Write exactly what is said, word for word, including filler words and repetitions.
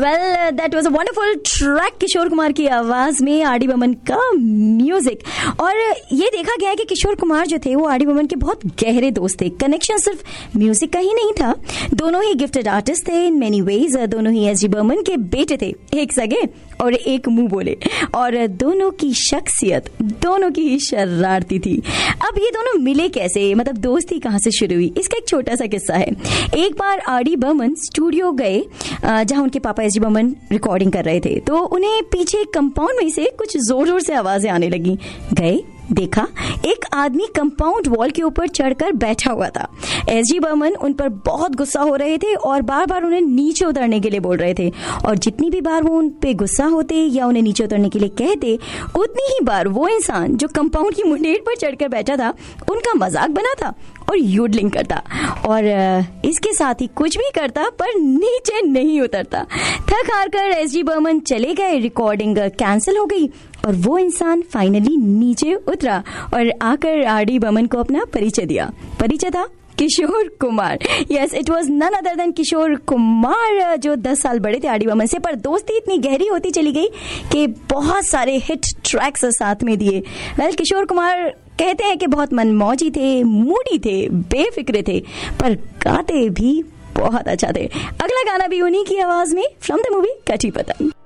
Well that was a wonderful track, Kishore Kumar की आवाज में आर डी बर्मन का म्यूजिक। और ये देखा गया है कि किशोर कुमार जो थे वो आर डी बर्मन के बहुत गहरे दोस्त थे। कनेक्शन सिर्फ म्यूजिक का ही नहीं था, दोनों ही गिफ्टेड आर्टिस्ट थे इन मेनी वेज। दोनों ही एस डी बर्मन के बेटे थे, एक सगे और एक मुंह बोले, और दोनों की शख्सियत दोनों की ही शरारती थी। अब ये दोनों मिले कैसे, मतलब दोस्ती कहाँ से शुरू हुई, इसका एक छोटा सा किस्सा है। एक बार आर डी बर्मन स्टूडियो गए जहां उनके पापा एस डी बर्मन रिकॉर्डिंग कर रहे थे, तो उन्हें पीछे कंपाउंड में से कुछ जोर जोर से आवाजें आने लगी। गए, देखा एक आदमी कंपाउंड वॉल के ऊपर चढ़कर बैठा हुआ था। एस डी बर्मन उन पर बहुत गुस्सा हो रहे थे और बार बार उन्हें नीचे उतरने के लिए बोल रहे थे, और जितनी भी बार वो उन पे गुस्सा होते या उन्हें नीचे उतरने के लिए कहते, उतनी ही बार वो इंसान जो कंपाउंड की मुंडेर पर चढ़कर बैठा था उनका मजाक बनाता और यूडलिंग करता, और इसके साथ ही कुछ भी करता पर नीचे नहीं उतरता। थक हार कर एस डी बर्मन चले गए, रिकॉर्डिंग कैंसिल हो गई और वो इंसान फाइनली नीचे उतरा और आकर आर डी बर्मन को अपना परिचय दिया। परिचय था Kishore Kumar. Yes, it was none other than Kishore Kumar, जो दस साल बड़े थे आर डी बर्मन से, पर दोस्ती इतनी गहरी होती चली गई कि बहुत सारे हिट ट्रैक्स साथ में दिए। वेल, किशोर कुमार कहते हैं कि बहुत मनमौजी थे, मूडी थे, बेफिक्रे थे, पर गाते भी बहुत अच्छा थे। अगला गाना भी उन्हीं की आवाज में फ्रॉम द मूवी कटी पतंग।